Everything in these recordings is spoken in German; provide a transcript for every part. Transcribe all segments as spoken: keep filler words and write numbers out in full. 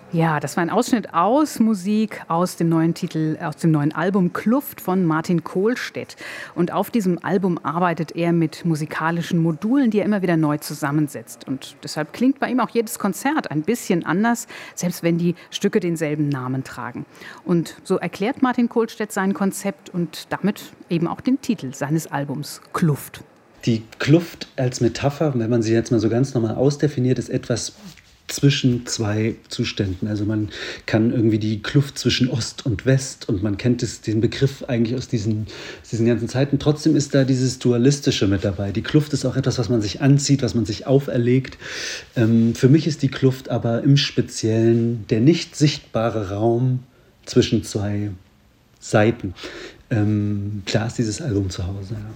Ja, das war ein Ausschnitt aus Musik aus dem neuen Titel, aus dem neuen Album Kluft von Martin Kohlstedt. Und auf diesem Album arbeitet er mit musikalischen Modulen, die er immer wieder neu zusammensetzt. Und deshalb klingt bei ihm auch jedes Konzert ein bisschen anders, selbst wenn die Stücke denselben Namen tragen. Und so erklärt Martin Kohlstedt sein Konzept und damit eben auch den Titel seines Albums Kluft. Die Kluft als Metapher, wenn man sie jetzt mal so ganz normal ausdefiniert, ist etwas zwischen zwei Zuständen. Also man kann irgendwie die Kluft zwischen Ost und West und man kennt es, den Begriff eigentlich aus diesen, aus diesen ganzen Zeiten. Trotzdem ist da dieses Dualistische mit dabei. Die Kluft ist auch etwas, was man sich anzieht, was man sich auferlegt. Ähm, für mich ist die Kluft aber im Speziellen der nicht sichtbare Raum zwischen zwei Seiten. Ähm, klar ist dieses Album zu Hause, ja.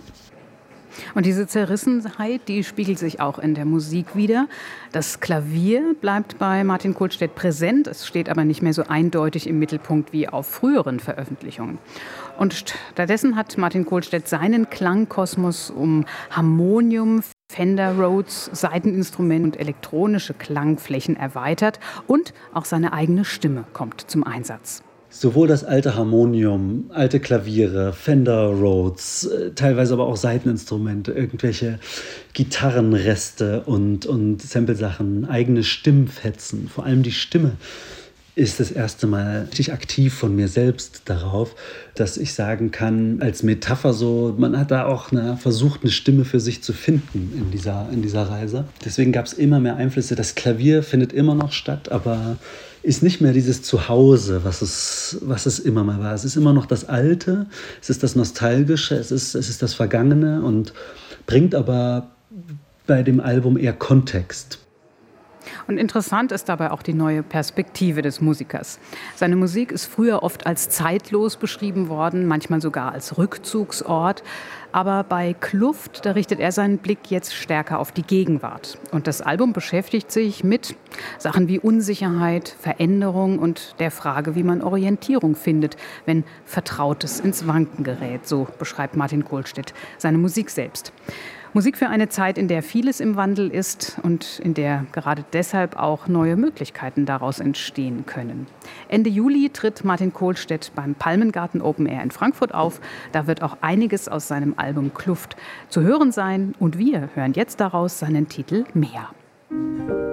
Und diese Zerrissenheit, die spiegelt sich auch in der Musik wider. Das Klavier bleibt bei Martin Kohlstedt präsent, es steht aber nicht mehr so eindeutig im Mittelpunkt wie auf früheren Veröffentlichungen. Und stattdessen hat Martin Kohlstedt seinen Klangkosmos um Harmonium, Fender Rhodes, Saiteninstrumente und elektronische Klangflächen erweitert und auch seine eigene Stimme kommt zum Einsatz. Sowohl das alte Harmonium, alte Klaviere, Fender Rhodes, teilweise aber auch Saiteninstrumente, irgendwelche Gitarrenreste und, und Samplesachen, eigene Stimmfetzen, vor allem die Stimme ist das erste Mal richtig aktiv von mir selbst darauf, dass ich sagen kann, als Metapher so, man hat da auch eine, versucht, eine Stimme für sich zu finden in dieser, in dieser Reise. Deswegen gab es immer mehr Einflüsse. Das Klavier findet immer noch statt, aber ist nicht mehr dieses Zuhause, was es, was es immer mal war. Es ist immer noch das Alte, es ist das Nostalgische, es ist, es ist das Vergangene und bringt aber bei dem Album eher Kontext. Und interessant ist dabei auch die neue Perspektive des Musikers. Seine Musik ist früher oft als zeitlos beschrieben worden, manchmal sogar als Rückzugsort. Aber bei Kluft, da richtet er seinen Blick jetzt stärker auf die Gegenwart. Und das Album beschäftigt sich mit Sachen wie Unsicherheit, Veränderung und der Frage, wie man Orientierung findet, wenn Vertrautes ins Wanken gerät. So beschreibt Martin Kohlstedt seine Musik selbst. Musik für eine Zeit, in der vieles im Wandel ist und in der gerade deshalb auch neue Möglichkeiten daraus entstehen können. Ende Juli tritt Martin Kohlstedt beim Palmengarten Open Air in Frankfurt auf. Da wird auch einiges aus seinem Album Kluft zu hören sein. Und wir hören jetzt daraus seinen Titel Meer.